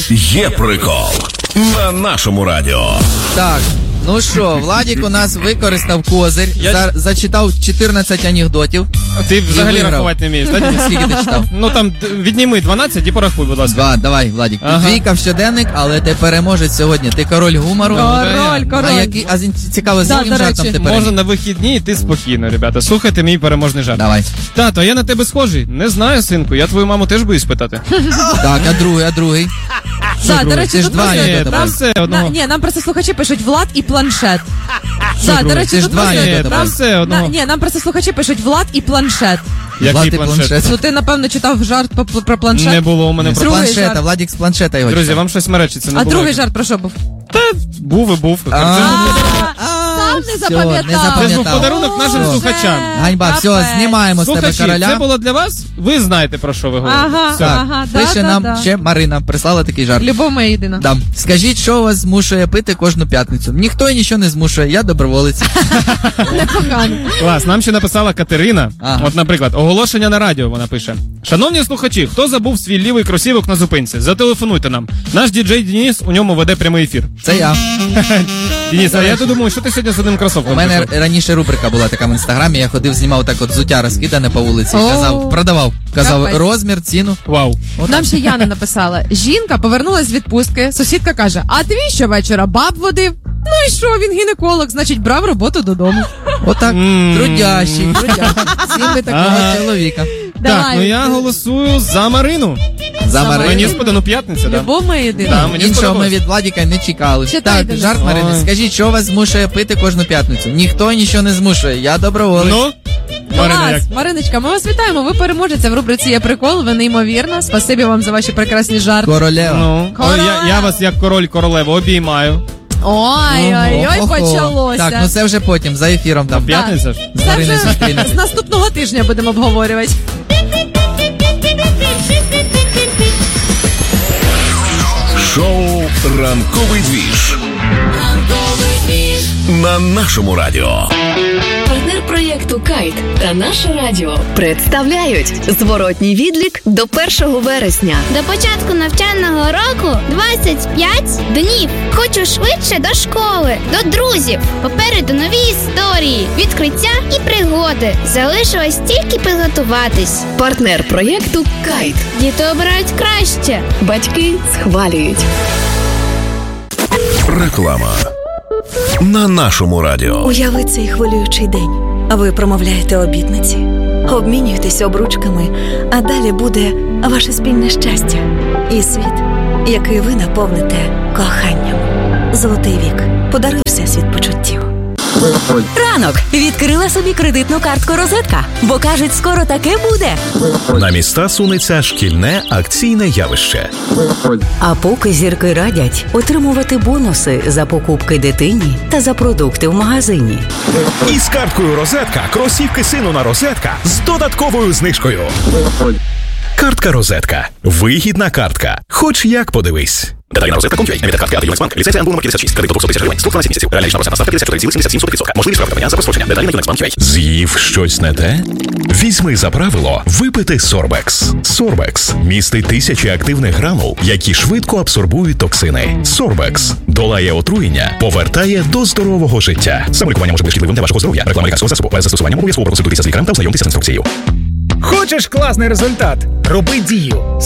Є прикол на нашому радіо. Так, ну що, Владик у нас використав козир, зачитав 14 анекдотів. Ти взагалі рахувати не вмієш, так? Скільки ти читав? Ну там відніми 12 і порахуй, будь ласка. 2, давай, Владик. Ага. Двійка в щоденник, але ти переможець сьогодні. Ти король гумору. Король. А цікаво, з яким жартом ти переміг? Можна на вихідні йти спокійно, ребята. Слухайте мій переможний жарт. Давай. Тато, я на тебе схожий? Не знаю, синку, я твою маму теж боюсь питати. Так, а другий? Да, до речі, Ти ж тут два можна- анекдоти Там брав. все одного. Ні, нам просто слухачі пишуть Влад і планшет. Да, друге? до речі, Ти ж тут два можна- анекдоти нам- Там все одного. Ні, нам просто слухачі пишуть Влад і планшет. Який Влад і планшет? Ну ти, напевно, читав жарт про планшет? Не було у мене З про... Другий планшета, жарт. Владик з планшета його Друзі, читав. вам щось меречиться, не А було. другий жарт про що був? Та був і був. Сам не запам'ятав. Це ж був подарунок нашим Все. слухачам. Ганьба, все, Капець. знімаємо з тебе Слухачі, короля. це було для вас? Ви знаєте, про що ви говорите. Ага. Все. Ага, да, Пише да, нам да. ще Марина, прислала такий жарт. Любов моя єдина. Да. Скажіть, що вас змушує пити кожну п'ятницю? Ніхто і нічого не змушує, я доброволець. Непогано. Клас, нам ще написала Катерина. Ага. От, наприклад, оголошення на радіо вона пише. Шановні слухачі, хто забув свій лівий кросівок на зупинці? Зателефонуйте нам. Наш діджей Денис у ньому веде прямий ефір. Це я. Денис, а я то думаю, що ти сьогодні з одним кросовком У мене прийшов? раніше рубрика була така в інстаграмі, я ходив, знімав так от взуття розкидане по вулиці, О. казав, продавав. Казав Капець. розмір, ціну. Вау. Нам ще Яна написала. Жінка повернулась з відпустки, сусідка каже, а твій щовечора баб водив? Ну і що, він гінеколог, значить брав роботу додому. Отак, трудящий. Всім би такого Ага. чоловіка. Так, ну я голосую за Марину. За Мені Марину. сподобано п'ятниця, так? Любов моя єдина. Да, мені Іншого ми сподобалось. від Владіка не чекали. Читай, Так, Денис. жарт Марини. Ой. Скажіть, що вас змушує пити кожну п'ятницю? Ніхто нічого не змушує, я доброволець. Ну, Марина, як? Клас, Мариночка, ми вас вітаємо. Ви переможете в рубриці «Є прикол», ви неймовірно. Спасибі вам за ваші прекрасні жарти. Королева. Ну, я вас як король-королеву обіймаю. Ой-ой-ой, Ого. почалося. Так, ну це вже потім, за ефіром там. П'ятниця ж? З Це Мариною вже зустрінемось. з наступного тижня будемо обговорювати. Шоу «Ранковий двіж» на нашому радіо. Партнер проєкту «Кайт» та «Наше радіо» представляють зворотній відлік до 1 вересня. До початку навчального року 25 днів. Хочу швидше до школи, до друзів. Попереду нові історії, відкриття і пригоди. Залишилось тільки підготуватись. Партнер проєкту «Кайт». Діти обирають краще. Батьки схвалюють. Реклама на нашому радіо. Уяви цей хвилюючий день. Ви промовляєте обітниці, обмінюєтесь обручками, а далі буде ваше спільне щастя і світ, який ви наповните коханням. Золотий вік. Подаруй всесвіт почуттів. Ранок. Відкрила собі кредитну картку «Розетка», бо, кажуть, скоро таке буде. На міста сунеться шкільне акційне явище. А поки зірки радять отримувати бонуси за покупки дитині та за продукти в магазині. Із карткою «Розетка» кросівки сину на «Розетка» з додатковою знижкою. Картка «Розетка». Вигідна картка. Хоч як подивись. Деталі на розетка.com.ua. Емітер картки АТ Юнексбанк. Ліцензія НБУ номер 56. Кредит до 200 тисяч гривень. Строк 12 місяців. Реальна розетна ставка 54,77%. Можливість правда за розстрочення. Деталі на Юнексбанк.ua. З'їв щось не те? Візьми за правило випити Сорбекс. Сорбекс містить тисячі активних гранул, які швидко абсорбують токсини. Сорбекс долає отруєння, повертає до здорового життя. Саме лікування може бути шкідливим для вашого здоров'я. Реклама лікарського засобу. Перед застосуванням обов'язково проконсультуйтеся з лікарем та ознайомтеся з інструкцією. Хочеш класний результат? Роби дію.